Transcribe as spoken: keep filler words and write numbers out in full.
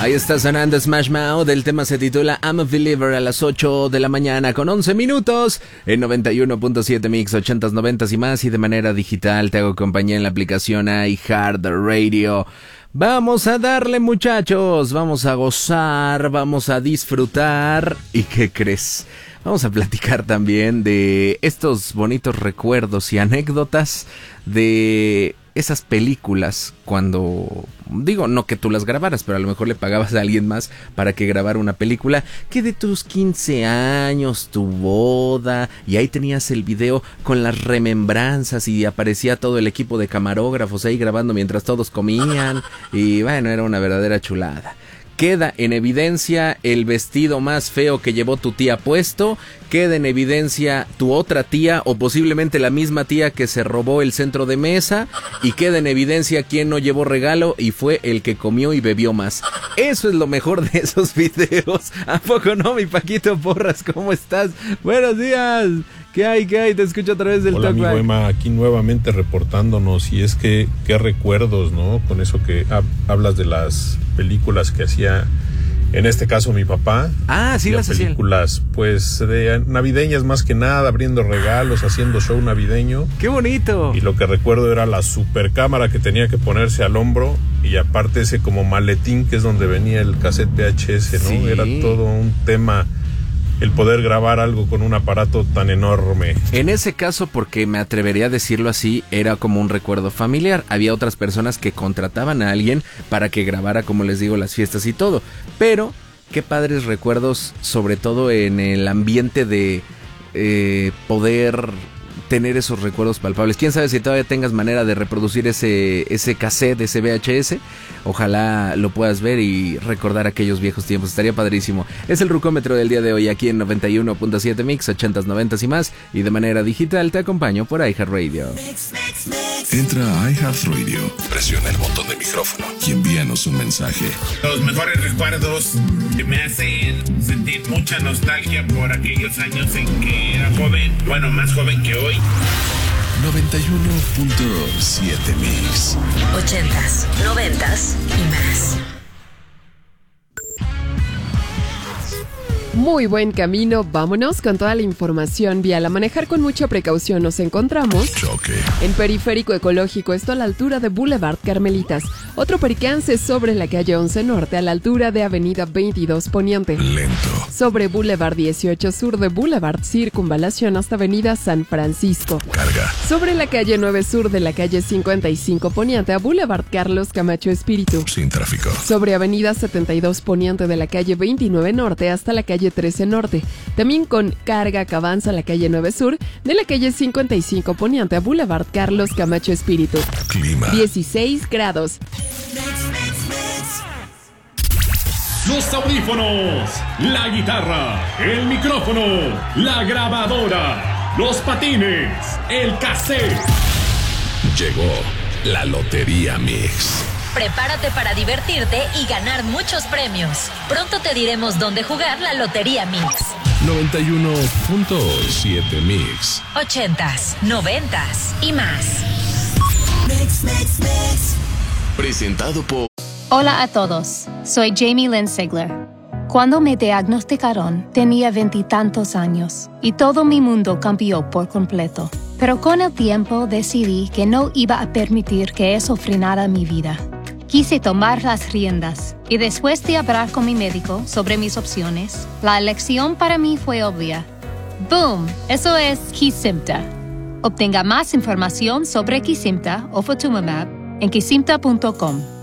Ahí está sonando Smash Mouth, el tema se titula I'm a Believer a las ocho de la mañana con once minutos en noventa y uno punto siete Mix, ochentas, noventas y más, y de manera digital te hago compañía en la aplicación iHeartRadio. Vamos a darle, muchachos, vamos a gozar, vamos a disfrutar. ¿Y qué crees? Vamos a platicar también de estos bonitos recuerdos y anécdotas de esas películas cuando, digo, no que tú las grabaras, pero a lo mejor le pagabas a alguien más para que grabara una película, que de tus quince años, tu boda, y ahí tenías el video con las remembranzas y aparecía todo el equipo de camarógrafos ahí grabando mientras todos comían, y bueno, era una verdadera chulada. Queda en evidencia el vestido más feo que llevó tu tía puesto, queda en evidencia tu otra tía o posiblemente la misma tía que se robó el centro de mesa, y queda en evidencia quién no llevó regalo y fue el que comió y bebió más. Eso es lo mejor de esos videos. ¿A poco no, mi Paquito Porras? ¿Cómo estás? Buenos días. ¿Qué hay? ¿Qué hay? Te escucho a través del Hola, Talkback. amigo Emma, aquí nuevamente reportándonos. Y es que, qué recuerdos, ¿no? Con eso que ha, hablas de las películas que hacía, en este caso, mi papá. Ah, sí, las hacía. Películas, pues, de navideñas más que nada, abriendo regalos, haciendo show navideño. ¡Qué bonito! Y lo que recuerdo era la super cámara que tenía que ponerse al hombro, y aparte ese como maletín que es donde venía el cassette V H S, ¿no? Sí. Era todo un tema el poder grabar algo con un aparato tan enorme. En ese caso, porque me atrevería a decirlo así, era como un recuerdo familiar. Había otras personas que contrataban a alguien para que grabara, como les digo, las fiestas y todo. Pero qué padres recuerdos, sobre todo en el ambiente de eh, poder tener esos recuerdos palpables. Quién sabe si todavía tengas manera de reproducir ese, ese cassette, ese V H S. Ojalá lo puedas ver y recordar aquellos viejos tiempos. Estaría padrísimo. Es el Rucómetro del día de hoy aquí en noventa y uno punto siete Mix, ochentas, noventas y más. Y de manera digital te acompaño por iHeartRadio. Entra a iHeartRadio, presiona el botón de micrófono y envíanos un mensaje. Los mejores recuerdos que me hacen sentir mucha nostalgia por aquellos años en que era joven. Bueno, más joven que hoy. noventa y uno punto siete Mix. Ochentas, noventas y más. Muy buen camino, vámonos con toda la información vial. A manejar con mucha precaución nos encontramos Choque. en Periférico Ecológico, esto a la altura de Boulevard Carmelitas. Otro percance sobre la calle once Norte a la altura de Avenida veintidós Poniente. Lento. Sobre Boulevard dieciocho Sur de Boulevard Circunvalación hasta Avenida San Francisco. Carga. Sobre la calle nueve Sur de la calle cincuenta y cinco Poniente a Boulevard Carlos Camacho Espíritu. Sin tráfico. Sobre Avenida setenta y dos Poniente de la calle veintinueve Norte hasta la calle trece Norte. También con carga que avanza la calle nueve Sur de la calle cincuenta y cinco Poniente a Boulevard Carlos Camacho Espíritu. Clima. dieciséis grados. Los audífonos, la guitarra, el micrófono, la grabadora, los patines, el cassette. Llegó la Lotería Mix. Prepárate para divertirte y ganar muchos premios. Pronto te diremos dónde jugar la Lotería Mix. noventa y uno punto siete Mix. Ochentas, noventas y más. Mix, mix, mix. Presentado por... Hola a todos, soy Jamie Lynn Sigler. Cuando me diagnosticaron, tenía veintitantos años y todo mi mundo cambió por completo. Pero con el tiempo decidí que no iba a permitir que eso frenara mi vida. Quise tomar las riendas y después de hablar con mi médico sobre mis opciones, la elección para mí fue obvia. ¡Boom! Eso es Kesimpta. Obtenga más información sobre Kesimpta o Ofatumumab en kesimpta punto com.